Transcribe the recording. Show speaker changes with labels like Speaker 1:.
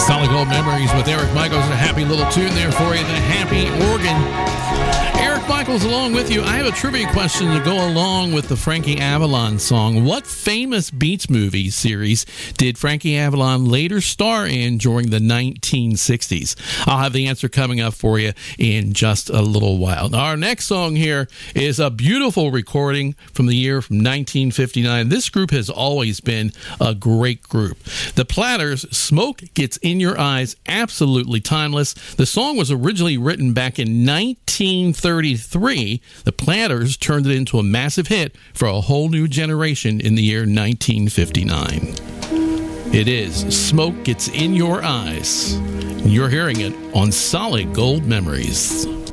Speaker 1: Solid Gold Memories with Eric Michaels. A happy little tune there for you, the happy organ. Eric Michaels along with you. I have a trivia question to go along with the Frankie Avalon song. What famous Beats movie series did Frankie Avalon later star in during the 1960s? I'll have the answer coming up for you in just a little while. Our next song here is a beautiful recording from the year from 1959. This group has always been a great group. The Platters, Smoke Gets in Your Eyes, absolutely timeless. The song was originally written back in 1933. The Platters turned it into a massive hit for a whole new generation in the year 1959. It is Smoke Gets in Your Eyes. You're hearing it on Solid Gold Memories.